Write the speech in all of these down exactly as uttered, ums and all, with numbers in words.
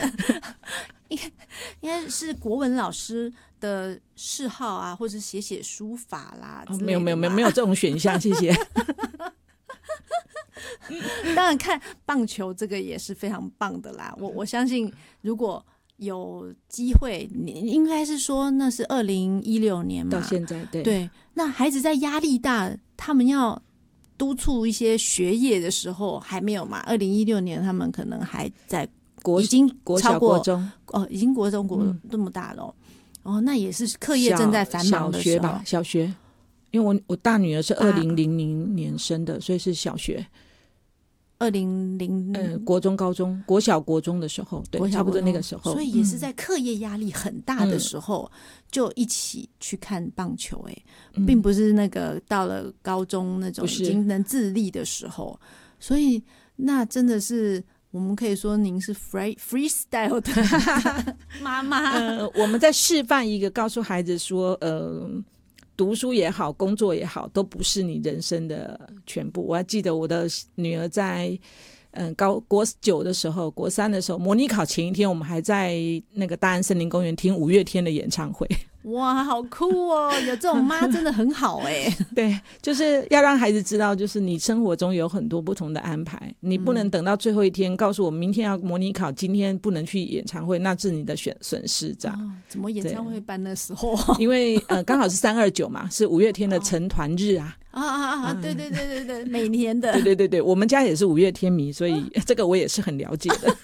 应该应该是国文老师的嗜好啊，或者写写书法啦之类的、哦、 没有没有没有没有这种选项，谢谢。 当然看棒球这个也是非常棒的啦，我我相信如果有机会，应该是说那是二零一六年嘛， 到现在 对, 对，那孩子在压力大，他们要督促一些学业的时候还没有嘛，二零一六年他们可能还在国已经国小国中哦，已经国中国这么大了、嗯、哦，那也是课业正在繁忙的时候， 小学吧，小学，因为我我大女儿是二零零零年生的、啊、所以是小学二零零呃国中高中国小国中的时候，对，差不多那个时候， 所以也是在课业压力很大的时候、嗯、就一起去看棒球、欸嗯、并不是那个到了高中那种已经能自立的时候，所以那真的是我们可以说您是 free freestyle 的妈妈、 呃、我们在示范一个告诉孩子说呃读书也好工作也好都不是你人生的全部。我还记得我的女儿在嗯高国九的时候，国三的时候，模拟考前一天我们还在那个大安森林公园听五月天的演唱会。 哇，好酷哦，有这种妈真的很好哎、欸。 对，就是要让孩子知道，就是你生活中有很多不同的安排，你不能等到最后一天、嗯、告诉我明天要模拟考，今天不能去演唱会，那是你的选损失这样、哦、 怎么演唱会办的时候因为呃刚好是三二九嘛，是五月天的成团日啊。 啊啊啊！对对对对对，每年的。 对对对对，我们家也是五月天迷，所以这个我也是很了解的。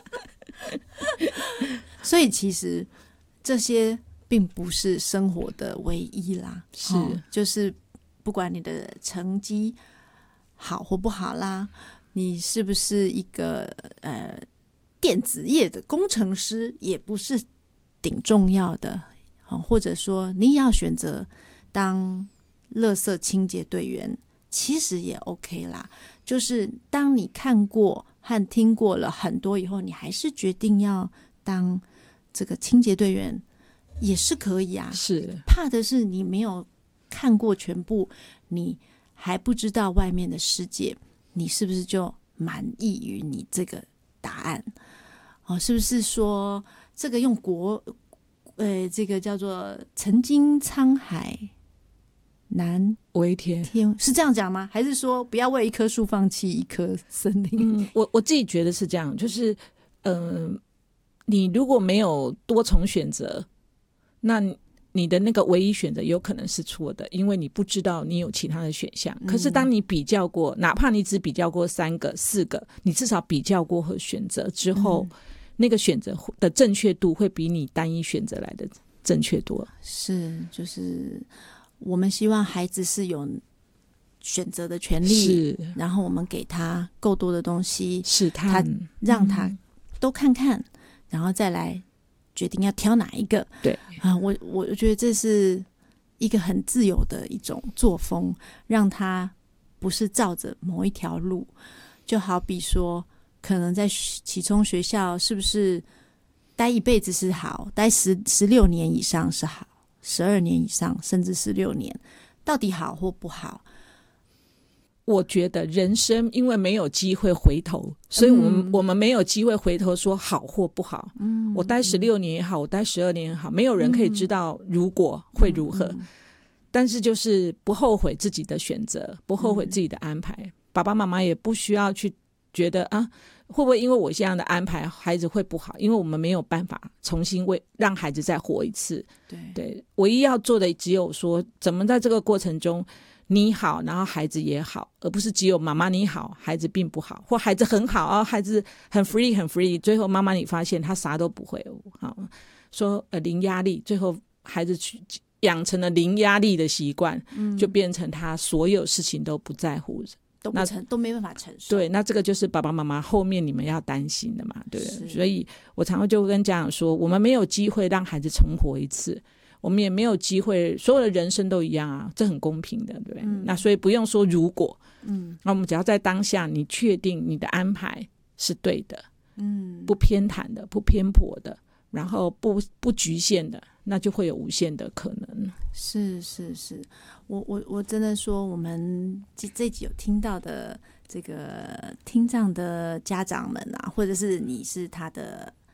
所以其实这些并不是生活的唯一啦， 是、 哦、就是不管你的成绩好或不好啦，你是不是一个呃电子业的工程师，也不是顶重要的、哦、或者说你要选择当垃圾清洁队员，其实也 OK 啦。就是当你看过和听过了很多以后，你还是决定要当这个清洁队员，也是可以啊。 是， 怕的是你没有看过全部，你还不知道外面的世界，你是不是就满意于你这个答案？哦，是不是说这个用国呃这个叫做曾经沧海难为天， 天是这样讲吗？还是说不要为一棵树放弃一棵森林？ 嗯，我我自己觉得是这样，就是嗯、呃，你如果没有多重选择，那你的那个唯一选择有可能是错的，因为你不知道你有其他的选项、嗯、可是当你比较过，哪怕你只比较过三个四个，你至少比较过和选择之后、嗯、那个选择的正确度会比你单一选择来的正确多。 是，就是我们希望孩子是有选择的权利， 是，然后我们给他够多的东西试探， 他让他都看看、嗯、然后再来决定要挑哪一个。 对啊，我我觉得这是一个很自由的一种作风，让他不是照着某一条路。就好比说可能在启聪学校是不是待一辈子是好，待十十六年以上是好，十二年以上甚至十六年到底好或不好？ 我觉得人生因为没有机会回头，所以我们、嗯、我们没有机会回头说好或不好、嗯、我待十六年也好，我待十二年也好，没有人可以知道如果会如何、嗯嗯、但是就是不后悔自己的选择，不后悔自己的安排、嗯、爸爸妈妈也不需要去觉得啊，会不会因为我这样的安排孩子会不好，因为我们没有办法重新为让孩子再活一次。 对, 对，唯一要做的只有说怎么在这个过程中你好，然后孩子也好，而不是只有妈妈你好孩子并不好，或孩子很好、哦、孩子很 free 很 free， 最后妈妈你发现他啥都不会。好，说呃零压力，最后孩子去养成了零压力的习惯、嗯、就变成他所有事情都不在乎， 都不成都没办法承受。 对，那这个就是爸爸妈妈后面你们要担心的嘛，对不对？所以我常常就跟家长说，我们没有机会让孩子重活一次，我们也没有机会，所有的人生都一样啊，这很公平的，对不对、嗯、那所以不用说如果，嗯，那我们只要在当下你确定你的安排是对的，嗯，不偏袒的，不偏颇的，然后不不局限的，那就会有无限的可能。 是是是，我我我真的说，我们这这集有听到的这个听障的家长们啊，或者是你是他的